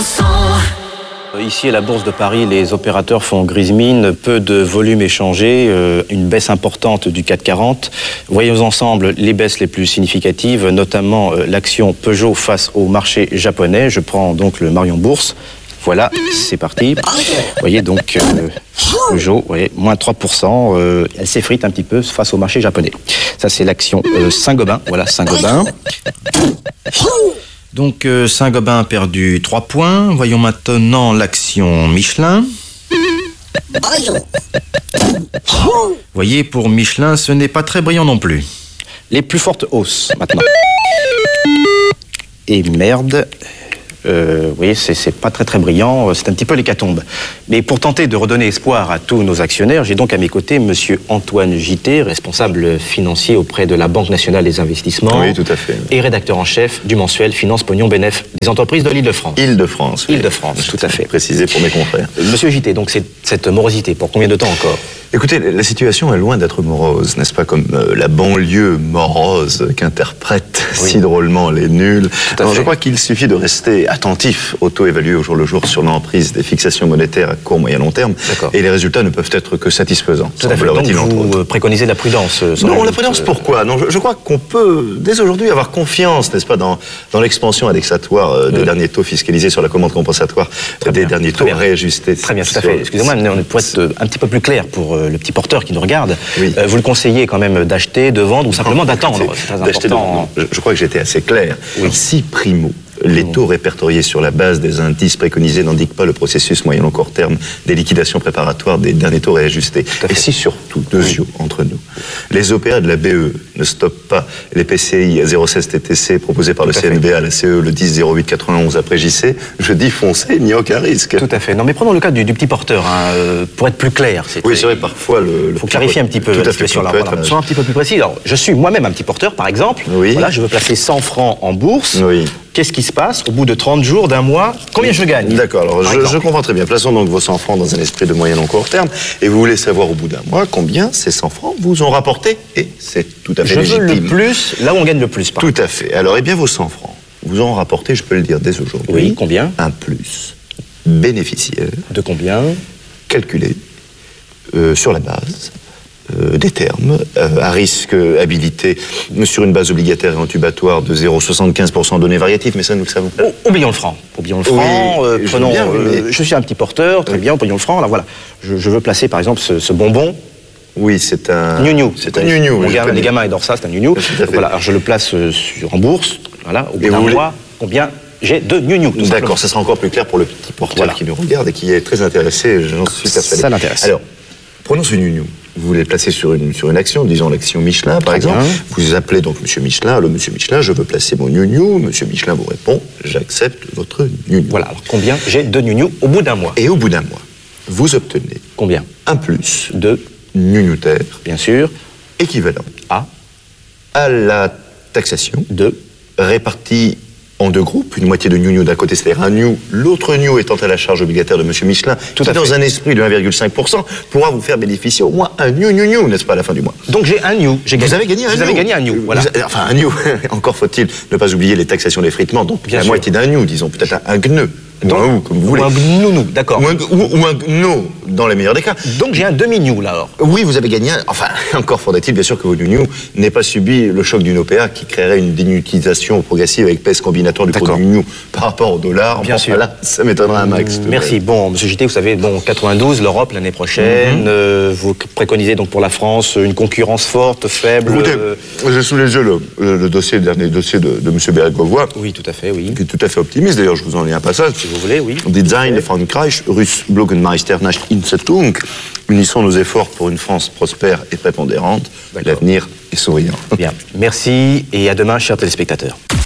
Ici à la Bourse de Paris, les opérateurs font grise mine, peu de volume échangé, une baisse importante du CAC 40. Voyons ensemble les baisses les plus significatives, notamment l'action Peugeot face au marché japonais. Je prends donc le Marion Bourse. Voilà, c'est parti. Vous voyez donc Peugeot, vous voyez, moins 3%, elle s'effrite un petit peu face au marché japonais. Ça c'est l'action Saint-Gobain, voilà Saint-Gobain. Donc Saint-Gobain a perdu 3 points. Voyons maintenant l'action Michelin. Vous voyez, pour Michelin, ce n'est pas très brillant non plus. Les plus fortes hausses maintenant. Et merde. Vous voyez, c'est pas très brillant, c'est un petit peu l'hécatombe. Mais pour tenter de redonner espoir à tous nos actionnaires, j'ai donc à mes côtés monsieur Antoine Gité, responsable financier auprès de la Banque Nationale des Investissements. Oui, tout à fait. Et rédacteur en chef du mensuel Finance Pognon Bénéf des entreprises de l'Île-de-France. Île-de-France. Oui. Île-de-France, tout à fait. Précisé pour mes confrères. Monsieur Gité, donc cette morosité, pour combien de temps encore ? Écoutez, la situation est loin d'être morose, n'est-ce pas, comme la banlieue morose qu'interprètent si drôlement les nuls. Alors, je crois qu'il suffit de rester attentif au taux évalué au jour le jour sur l'emprise des fixations monétaires à court, moyen, long terme, et les résultats ne peuvent être que satisfaisants. Tout à fait. Donc vous préconisez la prudence. Non, la prudence, pourquoi ? Non, je crois qu'on peut, dès aujourd'hui, avoir confiance, n'est-ce pas, dans l'expansion indexatoire des derniers taux fiscalisés sur la commande compensatoire des derniers taux réajustés. Très bien, tout à fait. Excusez-moi, pour être un petit peu plus clair pour le petit porteur qui nous regarde, vous le conseillez quand même d'acheter, de vendre ou simplement d'attendre. C'est très important. Je crois que j'étais assez clair. Si primo, les taux répertoriés sur la base des indices préconisés n'indiquent pas le processus moyen-long court terme des liquidations préparatoires des derniers taux réajustés. Et si surtout, deux yeux entre nous, les OPA de la BE ne stoppent pas les PCI à 0,16 TTC proposés par le CNBA, la CE, le 10 08 91 après JC, je dis foncez, il n'y a aucun risque. Tout à fait. Non, mais prenons le cas du petit porteur, pour être plus clair. Oui, c'est vrai, parfois il faut clarifier un petit peu la situation là. Soyons un petit peu plus précis. Alors, je suis moi-même un petit porteur, par exemple. Voilà, je veux placer 100 francs en bourse. Qu'est-ce qui se passe au bout de 30 jours, d'un mois? Combien je gagne? D'accord, alors je comprends très bien. Plaçons donc vos 100 francs dans un esprit de moyen long court terme. Et vous voulez savoir au bout d'un mois combien ces 100 francs vous ont rapporté. Et c'est tout à fait légitime. Je veux le plus, là où on gagne le plus. Tout à fait. Alors, eh bien, vos 100 francs vous ont rapporté, je peux le dire dès aujourd'hui. Oui, combien? Un plus bénéficiaire. De combien? Calculé sur la base des termes, à risque habilité sur une base obligataire et intubatoire de 0,75% données variatives, mais ça nous le savons. Oublions le franc. Oublions le franc. Prenons. Je suis un petit porteur, très bien. Oublions le franc. Là, voilà. Je veux placer, par exemple, ce bonbon. Oui, c'est un. Niou-niou. C'est un niou-niou. Les gamins adorent ça. C'est un niou-niou. Voilà. Alors je le place en bourse. Voilà. Au bout d'un mois, combien j'ai de niou-niou. D'accord. Ça sera encore plus clair pour le petit porteur qui nous regarde et qui est très intéressé. J'en suis persuadé. Ça l'intéresse. Alors, prenons ce niou-niou. Vous voulez le placer sur une action, disons l'action Michelin, par exemple. Vous appelez donc Monsieur Michelin. Allô, Monsieur Michelin, je veux placer mon niou-niou. Monsieur Michelin vous répond, j'accepte votre niou-niou. Voilà. Alors, combien j'ai de niou-niou au bout d'un mois? Et au bout d'un mois, vous obtenez combien? Un plus de niou-niou-taire. Bien sûr. Équivalent à la taxation répartie en deux groupes, une moitié de niou-niou d'un côté, c'est-à-dire un niou, l'autre niou étant à la charge obligataire de Monsieur Michelin, qui dans un esprit de 1,5% pourra vous faire bénéficier au moins un niou-niou-niou, n'est-ce pas, à la fin du mois. Donc j'ai un niou. Vous avez gagné un niou. Vous avez gagné un niou, voilà. Enfin, un niou, encore faut-il ne pas oublier les taxations d'effritement, donc la moitié d'un niou, disons, peut-être un gneu. Ou un ou, comme vous voulez. Ou un gnounou, d'accord. Ou un gno, dans les meilleurs des cas. Donc j'ai un demi-niou, là, alors. Oui, vous avez gagné un... Enfin, encore faudrait-il, bien sûr, que vos niou n'aient pas subi le choc d'une OPA qui créerait une dénutilisation progressive avec pèse combinatoire du cours du niou par rapport au dollar. Bien sûr. Là, ça m'étonnerait un max. Merci. Bon, Monsieur Gité, vous savez, 92, l'Europe l'année prochaine. Vous préconisez donc pour la France une concurrence forte, faible. Écoutez, j'ai sous les yeux le dossier, le dernier dossier de M. Béret-Gauvois. Oui, tout à fait, oui. Qui est tout à fait optimiste. D'ailleurs, je vous en lis un passage. Si vous voulez, oui. Design Frankreich, Russe Blogenmeister nach Insetung. Unissons nos efforts pour une France prospère et prépondérante. L'avenir est souriant. Bien. Merci et à demain, chers téléspectateurs.